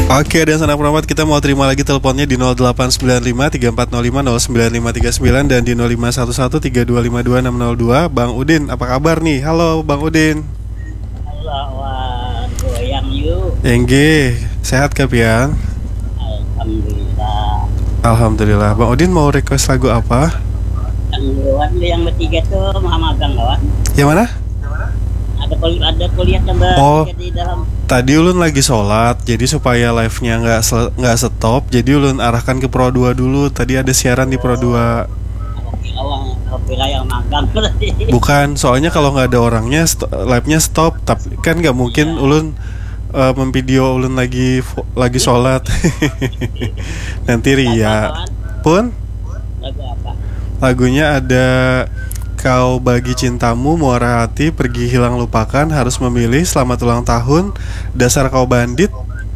Oke, dan sanak perawat kita mau terima lagi teleponnya di 0895 3405 09539 dan di 0511 3252 602. Bang Udin, apa kabar nih? Halo Bang Udin. Lawan goyang yuk. Engge, sehat kah Pian? Alhamdulillah. Alhamdulillah. Bang Udin mau request lagu apa? Yang bertiga tuh magang kawan. Yang mana? Ada kuliah tambah di dalam. Tadi ulun lagi sholat, jadi supaya live-nya nggak stop, jadi ulun arahkan ke Pro 2 dulu. Tadi ada siaran di Pro 2. Oke, yang magang berarti. Bukan, soalnya kalau nggak ada orangnya live-nya stop. Tapi kan nggak mungkin ulun memvideo ulun lagi sholat. Nanti ria. Pun Lagu apa? lagunya ada Kau Bagi Cintamu, Muara Hati, Pergi Hilang Lupakan, Harus Memilih, Selamat Ulang Tahun, Dasar Kau Bandit.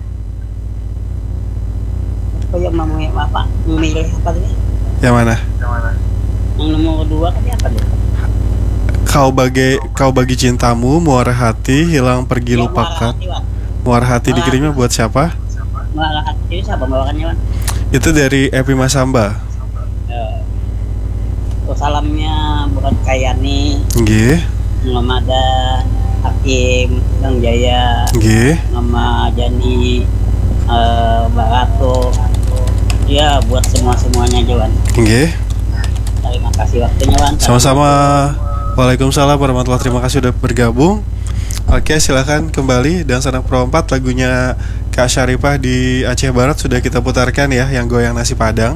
Apa yang mau apa? Memilih apa tadi? Yang mana? Yang nomor 2 tadi apa deh? Kau bagi cintamu, muara hati, hilang pergi lupakan. Muara hati dikirimnya buat siapa? Muara hati itu siapa bawakannya, Wan? Itu dari Epi Masamba. Salamnya buat Kayani, Nggih. Muhammad Hakim, Bang Jaya, Nggih. Mama Jani, Barato. Ya buat semuanya Jawan. Nggih. Terima kasih waktunya, Wan. Sama-sama. Waalaikumsalam warahmatullahi wabarakatuh. Terima kasih sudah bergabung. Oke, silakan kembali. Dan Sanak Pro 4 lagunya Kak Syarifah di Aceh Barat sudah kita putarkan ya, yang goyang nasi padang.